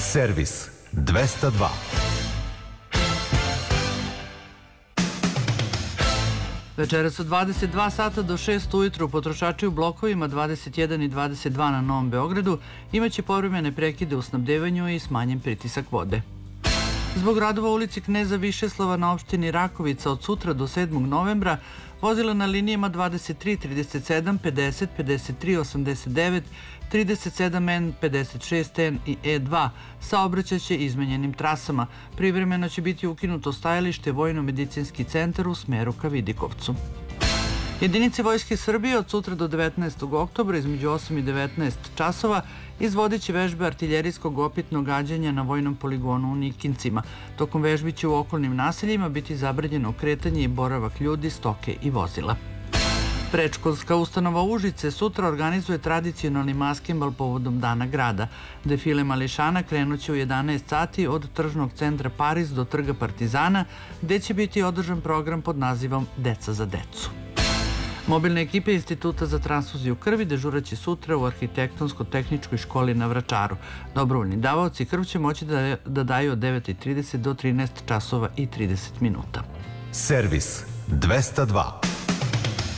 Servis 202. Večeras od 22 sata do 6 ujutru potrošači u blokovima 21 i 22 na Novom Beogradu imaće povremene prekide u snabdevanju i smanjen pritisak vode. Zbog radova u ulici Kneza Višeslava na opštini Rakovica od sutra do 7. novembra vozila na linijama 23, 37, 50, 53, 89, 37N, 56N i E2 saobraćaće izmenjenim trasama. Privremeno će biti ukinuto stajalište Vojno-medicinski centar u smeru ka Vidikovcu. Jedinice Vojske Srbije od sutra do 19. oktobra između 8 i 19 časova izvodit će vežbe artiljerijskog opitnog gađanja na vojnom poligonu u Nikincima. Tokom vežbi će u okolnim naseljima biti zabranjeno kretanje i boravak ljudi, stoke i vozila. Predškolska ustanova Užice sutra organizuje tradicionalni maskembal povodom Dana grada. Defile mališana krenuće u 11 sati od tržnog centra Pariz do trga Partizana, gde će biti održan program pod nazivom Deca za decu. Mobilne ekipe Instituta za transfuziju krvi dežuraće sutra u Arhitektonsko-tehničkoj školi na Vračaru. Dobrovoljni davaoci krv će moći da daju od 9:30 do 13 časova i 30 minuta. Servis 202.